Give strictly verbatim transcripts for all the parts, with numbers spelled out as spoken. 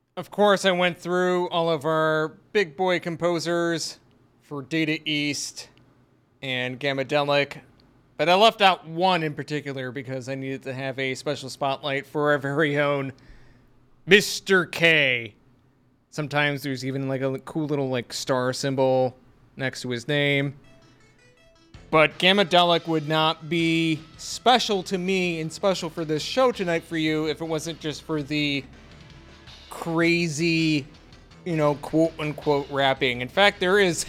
Of course, I went through all of our big boy composers for Data East and Gamadelic, but I left out one in particular because I needed to have a special spotlight for our very own Mister K. Sometimes there's even like a cool little like star symbol next to his name. But Gamadelic would not be special to me and special for this show tonight for you if it wasn't just for the crazy, you know, quote unquote rapping. In fact, there is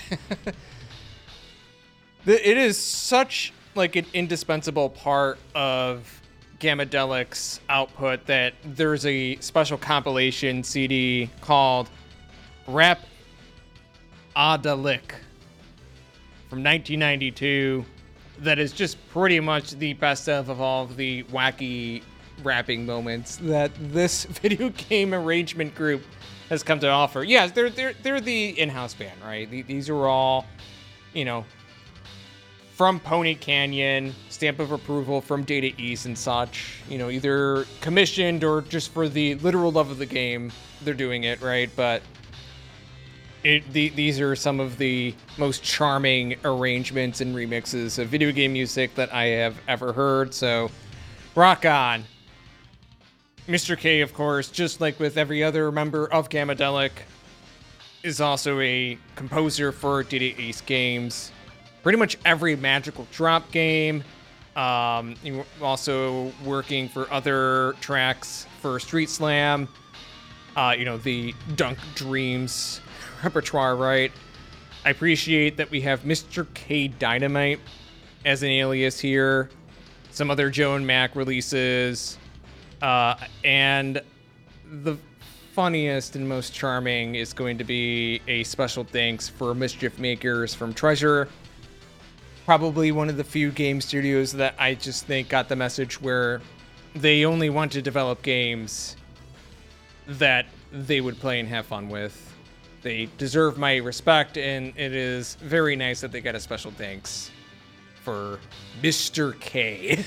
it is such like an indispensable part of Gamadelic's output that there's a special compilation C D called Rap Adalic from nineteen ninety-two that is just pretty much the best of, of all of the wacky rapping moments that this video game arrangement group has come to offer. Yes, they're they're they're the in-house band, right? These are all, you know, from Pony Canyon, stamp of approval from Data East and such. You know, either commissioned or just for the literal love of the game, they're doing it, right? But it, the, these are some of the most charming arrangements and remixes of video game music that I have ever heard. So, rock on. Mister K, of course, just like with every other member of Gamadelic, is also a composer for Data East games. Pretty much every Magical Drop game. Um, also working for other tracks for Street Slam. Uh, you know, the Dunk Dreams repertoire, right? I appreciate that we have Mister K Dynamite as an alias here. Some other Joe and Mac releases. Uh, and the funniest and most charming is going to be a special thanks for Mischief Makers from Treasure. Probably one of the few game studios that I just think got the message where they only want to develop games that they would play and have fun with. They deserve my respect, and it is very nice that they got a special thanks for Mister K.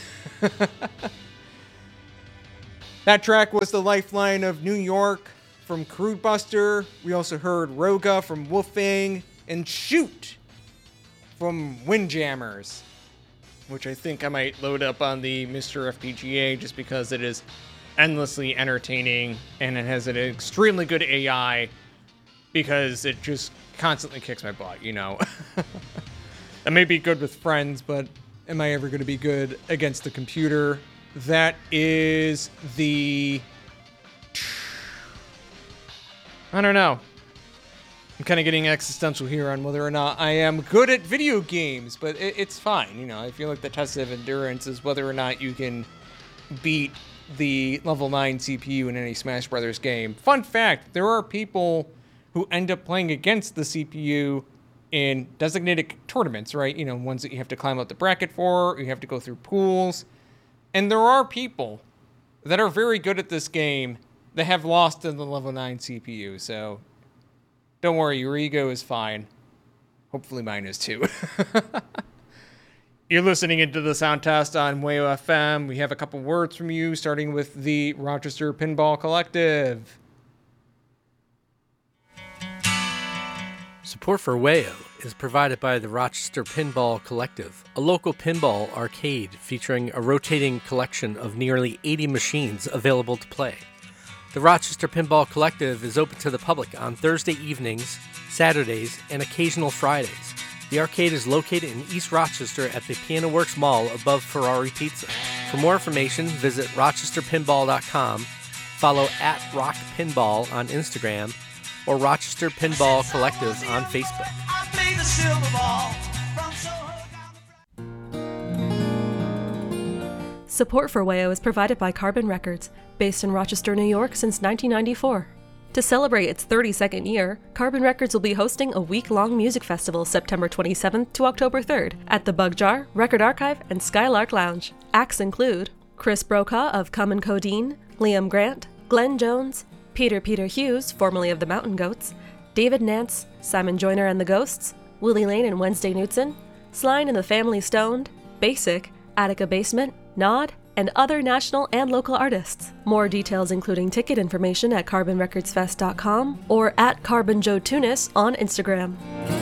That track was The Lifeline of New York from Crude Buster. We also heard Roga from Wolfang and Shoot from Windjammers, which I think I might load up on the Mister F P G A just because it is endlessly entertaining and it has an extremely good A I because it just constantly kicks my butt, you know. That may be good with friends, but am I ever going to be good against the computer? That is the... I don't know. I'm kind of getting existential here on whether or not I am good at video games, but it, it's fine. You know, I feel like the test of endurance is whether or not you can beat the level nine C P U in any Smash Brothers game. Fun fact, there are people who end up playing against the C P U in designated tournaments, right? You know, ones that you have to climb up the bracket for, or you have to go through pools. And there are people that are very good at this game that have lost to the level nine C P U, so don't worry, your ego is fine. Hopefully mine is too. You're listening into the sound test on Wayo F M. We have a couple words from you, starting with the Rochester Pinball Collective. Support for Wayo is provided by the Rochester Pinball Collective, a local pinball arcade featuring a rotating collection of nearly eighty machines available to play. The Rochester Pinball Collective is open to the public on Thursday evenings, Saturdays, and occasional Fridays. The arcade is located in East Rochester at the Piano Works Mall above Ferrari Pizza. For more information, visit rochester pinball dot com, follow at Rock Pinball on Instagram, or Rochester Pinball Collective on Facebook. Support for Wayo is provided by Carbon Records, based in Rochester, New York since nineteen ninety-four. To celebrate its thirty-second year, Carbon Records will be hosting a week-long music festival September twenty-seventh to October third at the Bug Jar, Record Archive, and Skylark Lounge. Acts include Chris Brokaw of Come and Codeine, Liam Grant, Glenn Jones, Peter Peter Hughes, formerly of the Mountain Goats, David Nance, Simon Joyner and the Ghosts, Willie Lane and Wednesday Knutson, Sline and the Family Stoned, Basic, Attica Basement, Nod, and other national and local artists. More details, including ticket information, at carbon records fest dot com or at Carbon Joe Tunis on Instagram.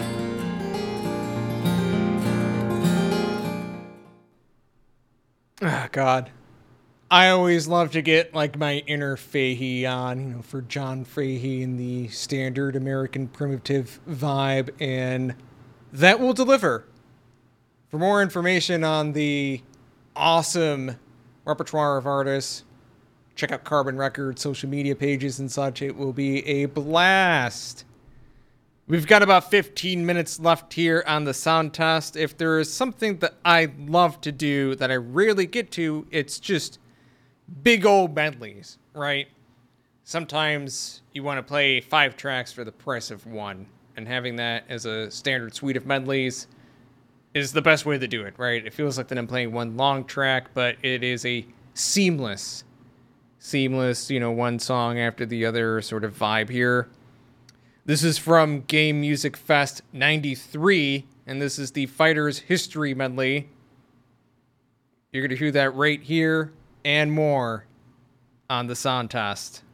Ah, God. I always love to get, like, my inner Fahey on, you know, for John Fahey and the standard American primitive vibe, and that will deliver. For more information on the awesome repertoire of artists, check out Carbon Records, social media pages and such. It will be a blast. We've got about fifteen minutes left here on the sound test. If there is something that I love to do that I rarely get to, it's just big old medleys, right? Sometimes you want to play five tracks for the price of one, and having that as a standard suite of medleys is the best way to do it, right? It feels like that I'm playing one long track, but it is a seamless, seamless, you know, one song after the other sort of vibe here. This is from Game Music Fest ninety-three, and this is the Fighters History Medley. You're going to hear that right here and more on the sound test.